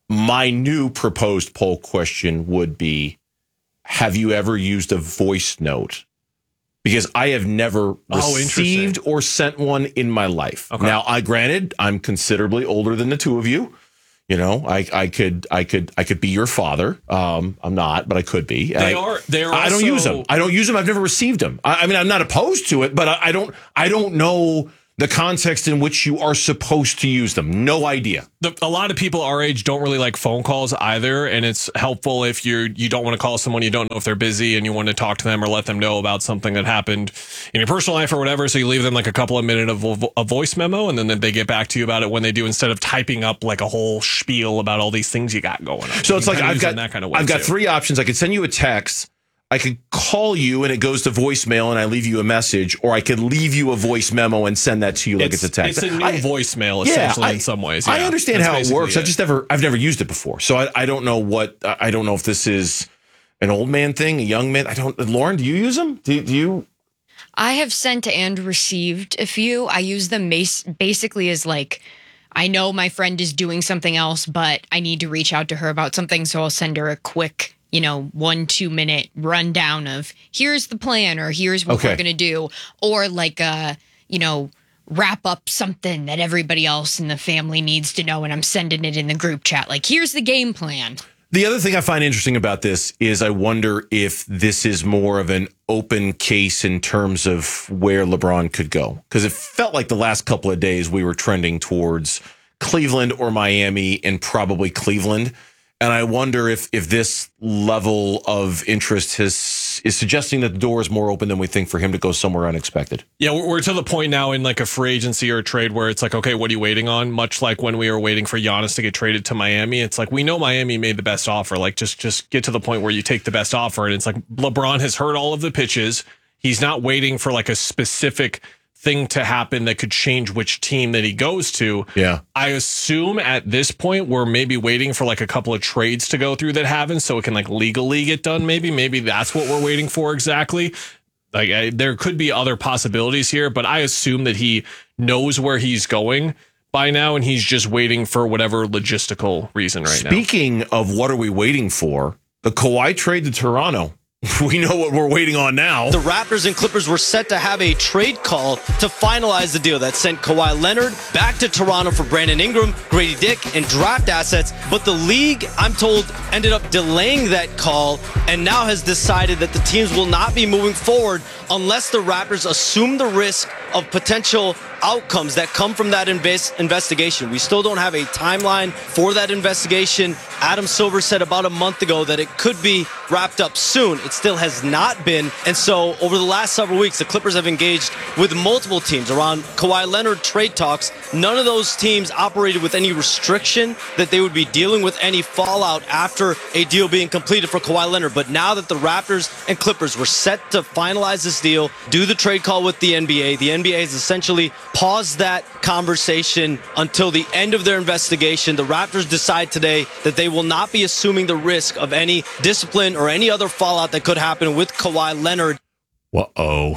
my new proposed poll question would be, have you ever used a voice note? Because I have never received or sent one in my life. Okay. Now, granted, I'm considerably older than the two of you. You know, I could be your father. I'm not, but I could be. They are. I don't use them. I don't use them. I've never received them. I mean, I'm not opposed to it, but I don't know the context in which you are supposed to use them. No idea. A lot of people our age don't really like phone calls either, and it's helpful if you don't want to call someone you don't know if they're busy and you want to talk to them or let them know about something that happened in your personal life or whatever. So you leave them like a couple of minutes of a voice memo, and then they get back to you about it when they do, instead of typing up like a whole spiel about all these things you got going on. So it's like I've got three options. I could send you a text. I could call you and it goes to voicemail and I leave you a message, or I could leave you a voice memo and send that to you like it's a text. It's a new voicemail essentially in some ways. Yeah, I understand how it works. I've never used it before. So I don't know I don't know if this is an old man thing, a young man. Lauren, do you use them? Do you? I have sent and received a few. I use them basically as like, I know my friend is doing something else, but I need to reach out to her about something. So I'll send her a quick 1-2 minute rundown of here's the plan or here's what we're going to do, or like wrap up something that everybody else in the family needs to know and I'm sending it in the group chat like here's the game plan. The other thing I find interesting about this is I wonder if this is more of an open case in terms of where LeBron could go, because it felt like the last couple of days we were trending towards Cleveland or Miami, and probably Cleveland. And I wonder if this level of interest is suggesting that the door is more open than we think for him to go somewhere unexpected. Yeah, we're to the point now in like a free agency or a trade where it's like, okay, what are you waiting on? Much like when we were waiting for Giannis to get traded to Miami. It's like, we know Miami made the best offer. Like, just get to the point where you take the best offer. And it's like, LeBron has heard all of the pitches. He's not waiting for like a specific thing to happen that could change which team that he goes to. Yeah. I assume at this point we're maybe waiting for like a couple of trades to go through that haven't, so it can like legally get done. Maybe that's what we're waiting for exactly. Like there could be other possibilities here, but I assume that he knows where he's going by now and he's just waiting for whatever logistical reason right now. Speaking of what are we waiting for, the Kawhi trade to Toronto. We know what we're waiting on now. The Raptors and Clippers were set to have a trade call to finalize the deal that sent Kawhi Leonard back to Toronto for Brandon Ingram, Grady Dick, and draft assets. But the league, I'm told, ended up delaying that call and now has decided that the teams will not be moving forward unless the Raptors assume the risk of potential outcomes that come from that investigation. We still don't have a timeline for that investigation. Adam Silver said about a month ago that it could be wrapped up soon. It still has not been. And so over the last several weeks, the Clippers have engaged with multiple teams around Kawhi Leonard trade talks. None of those teams operated with any restriction that they would be dealing with any fallout after a deal being completed for Kawhi Leonard. But now that the Raptors and Clippers were set to finalize this deal, do the trade call with the NBA has essentially paused that conversation until the end of their investigation. The Raptors decide today that they will not be assuming the risk of any discipline or any other fallout that could happen with Kawhi Leonard. Uh-oh.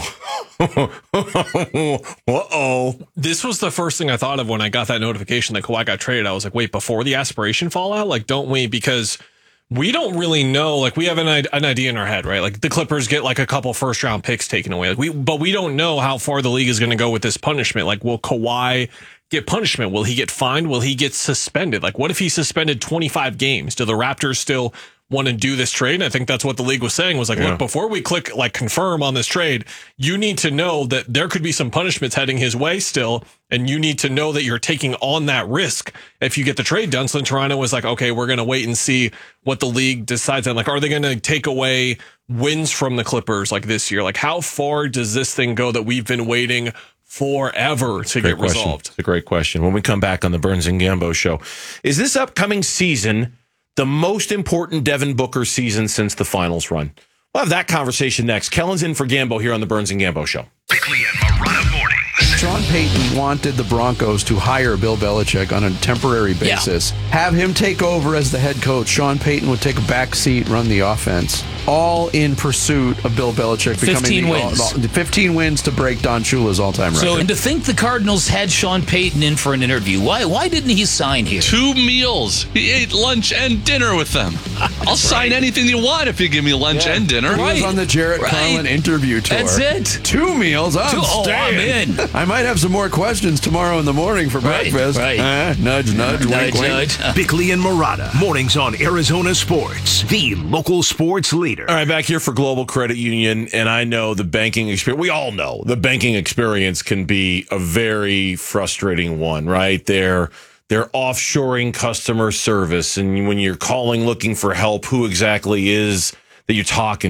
This was the first thing I thought of when I got that notification that Kawhi got traded. I was like, wait, before the aspiration fallout? Like, don't we? Because we don't really know. Like, we have an idea in our head, right? Like, the Clippers get like a couple first round picks taken away. But we don't know how far the league is going to go with this punishment. Like, will Kawhi get punishment? Will he get fined? Will he get suspended? Like, what if he's suspended 25 games? Do the Raptors still want to do this trade. And I think that's what the league was saying was like, look, before we click like confirm on this trade, you need to know that there could be some punishments heading his way still. And you need to know that you're taking on that risk if you get the trade done. So Toronto was like, okay, we're going to wait and see what the league decides. And like, are they going to take away wins from the Clippers like this year? Like, how far does this thing go that we've been waiting forever to get resolved? It's a great question. When we come back on the Burns and Gambo show, is this upcoming season the most important Devin Booker season since the finals run? We'll have that conversation next. Kellen's in for Gambo here on the Burns and Gambo show. Bickley and Marotta mornings. Sean Payton wanted the Broncos to hire Bill Belichick on a temporary basis. Have him take over as the head coach. Sean Payton would take a back seat, run the offense. All in pursuit of Bill Belichick 15 wins. 15 wins to break Don Shula's all-time record. So, and to think the Cardinals had Sean Payton in for an interview. Why didn't he sign here? 2 meals. He ate lunch and dinner with them. I'll sign anything you want if you give me lunch and dinner. He was on the Jarrett Carlin interview tour. That's it. 2 meals. I'm in. I might have some more questions tomorrow in the morning for breakfast. Nudge, nudge, wink, wink. Bickley and Marotta, mornings on Arizona Sports, the local sports leader. All right, back here for Global Credit Union, and I know the banking experience, we all know the banking experience can be a very frustrating one, right? They're offshoring customer service, and when you're calling looking for help, who exactly is that you're talking